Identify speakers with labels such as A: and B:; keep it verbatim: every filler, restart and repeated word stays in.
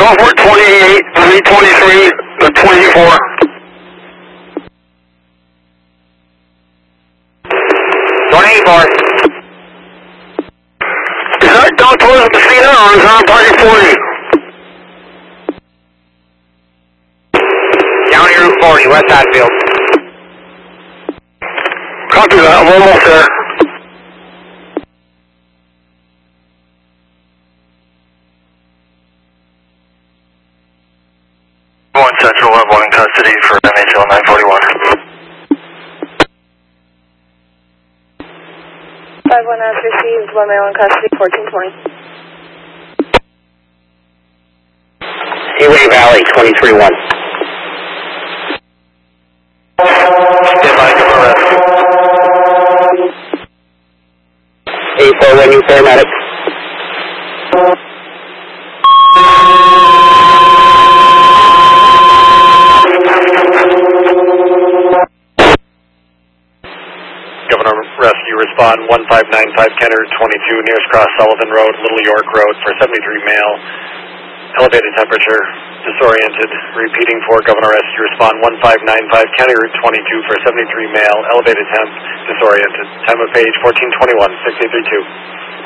A: Gulfport twenty-eight, three twenty-three, to twenty-four.
B: twenty-four.
A: Is that down towards Messina or is that on Party forty?
B: County Route forty, West Hatfield.
A: Copy that, I'm almost there.
C: one Central, one one in custody for N H L nine forty-one.
D: five one has received, one male in custody, fourteen twenty.
B: Seaway Valley, twenty-three one.
C: Stand by, give arrest.
B: eight four one, you paramedic.
C: Governor Rescue respond one five nine five Kenner twenty-two, nearest cross Sullivan Road, Little York Road for seventy-three male. Elevated temperature, disoriented. Repeating for Governor Rescue respond one five nine five Kenner twenty-two for seventy-three male. Elevated temp, disoriented. Time of page fourteen twenty-one, six eight three two.